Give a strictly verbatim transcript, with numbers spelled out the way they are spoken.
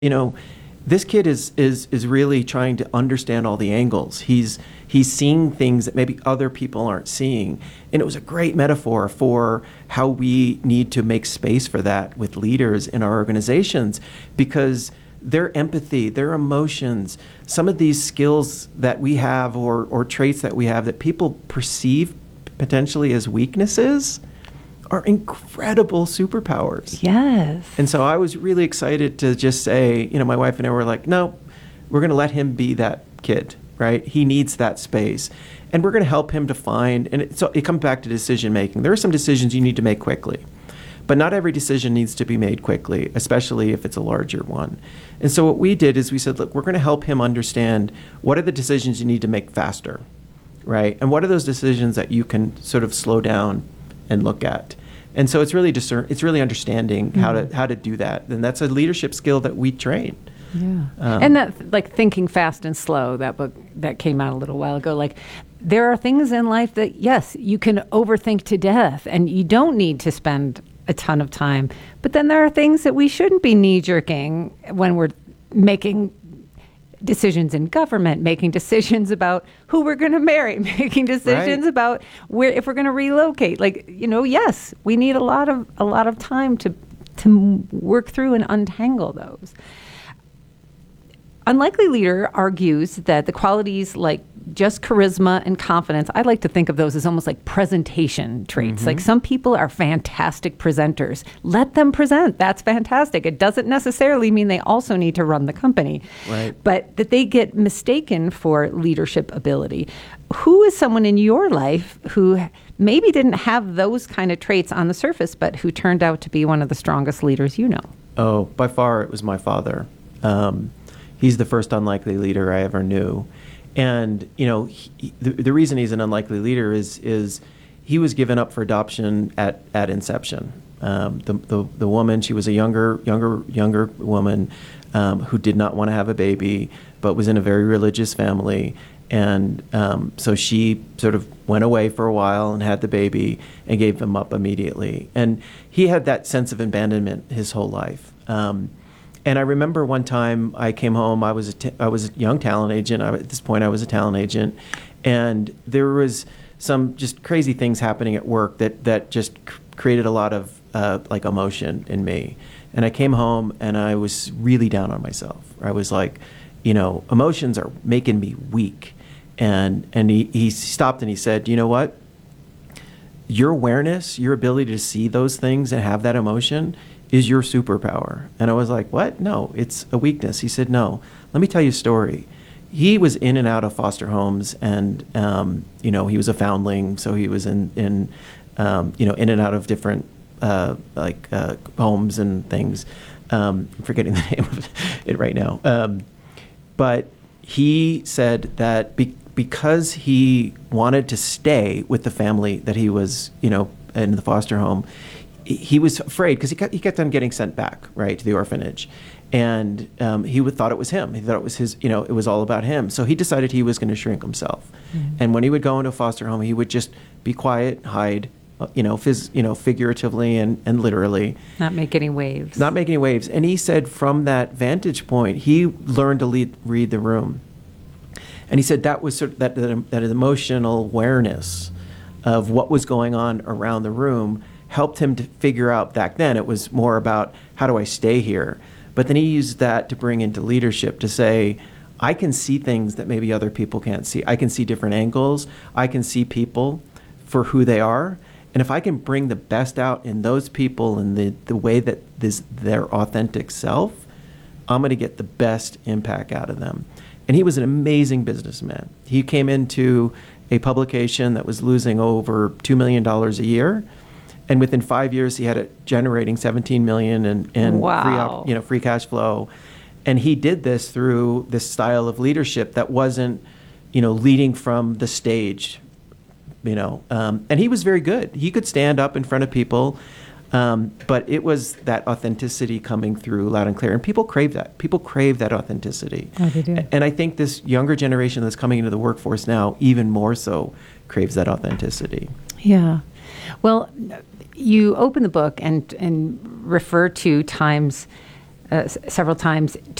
You know, this kid is is is really trying to understand all the angles. He's he's seeing things that maybe other people aren't seeing. And it was a great metaphor for how we need to make space for that with leaders in our organizations, because their empathy, their emotions, some of these skills that we have or or traits that we have that people perceive potentially as weaknesses are incredible superpowers. Yes. And so I was really excited to just say, you know, my wife and I were like, no, we're going to let him be that kid, right? He needs that space. And we're going to help him to find, and it, so it comes back to decision making. There are some decisions you need to make quickly, but not every decision needs to be made quickly, especially if it's a larger one. And so what we did is we said, look, we're going to help him understand what are the decisions you need to make faster, right? And what are those decisions that you can sort of slow down and look at. And so it's really discern, it's really understanding mm-hmm. how to how to do that, and that's a leadership skill that we train. Yeah, um, and that like Thinking Fast and Slow, that book that came out a little while ago. Like, there are things in life that yes, you can overthink to death, and you don't need to spend a ton of time. But then there are things that we shouldn't be knee jerking when we're making decisions in government, making decisions about who we're going to marry, making decisions right. about where, if we're going to relocate. Like, you know, yes, we need a lot of a lot of time to to work through and untangle those. Unlikely Leader argues that the qualities like just charisma and confidence, I like to think of those as almost like presentation traits. Mm-hmm. Like, some people are fantastic presenters. Let them present. That's fantastic. It doesn't necessarily mean they also need to run the company. Right. But that they get mistaken for leadership ability. Who is someone in your life who maybe didn't have those kind of traits on the surface, but who turned out to be one of the strongest leaders you know? Oh, by far it was my father. Um, he's the first unlikely leader I ever knew. And, you know, he, the, the reason he's an unlikely leader is is he was given up for adoption at, at inception. Um, the, the the woman, she was a younger younger younger woman um, who did not want to have a baby, but was in a very religious family. And um, so she sort of went away for a while and had the baby and gave him up immediately. And he had that sense of abandonment his whole life. Um, And I remember one time I came home. I was a t- I was a young talent agent. I, at this point, I was a talent agent, and there was some just crazy things happening at work that that just c- created a lot of uh, like emotion in me. And I came home and I was really down on myself. I was like, you know, emotions are making me weak. And and he, he stopped and he said, you know what? Your awareness, your ability to see those things and have that emotion is your superpower. And I was like, what? No, it's a weakness. He said, no, let me tell you a story. He was in and out of foster homes, and, um, you know, he was a foundling, so he was in, in um, you know, in and out of different, uh, like, uh, homes and things. Um, I'm forgetting the name of it right now. Um, but he said that be- because he wanted to stay with the family that he was, you know, in the foster home, he was afraid because he kept, he kept on getting sent back, right, to the orphanage. And um, he would, thought it was him. He thought it was his, you know, it was all about him. So he decided he was going to shrink himself. Mm-hmm. And when he would go into a foster home, he would just be quiet, hide, uh, you know, phys, you know, figuratively and, and literally. Not make any waves. Not make any waves. And he said from that vantage point, he learned to lead, read the room. And he said that was sort of that, that, that emotional awareness of what was going on around the room helped him to figure out. Back then it was more about, how do I stay here? But then he used that to bring into leadership to say, I can see things that maybe other people can't see. I can see different angles. I can see people for who they are. And if I can bring the best out in those people and the, the way that this their authentic self, I'm going to get the best impact out of them. And he was an amazing businessman. He came into a publication that was losing over two million dollars a year. And within five years, he had it generating seventeen million dollars in, in wow. free, op, you know, free cash flow. And he did this through this style of leadership that wasn't, you know, leading from the stage, you know. Um, and he was very good. He could stand up in front of people, um, but it was that authenticity coming through loud and clear. And people crave that. People crave that authenticity. Oh, they do. And I think this younger generation that's coming into the workforce now, even more so, craves that authenticity. Yeah. Well, you open the book and and refer to times uh, s- several times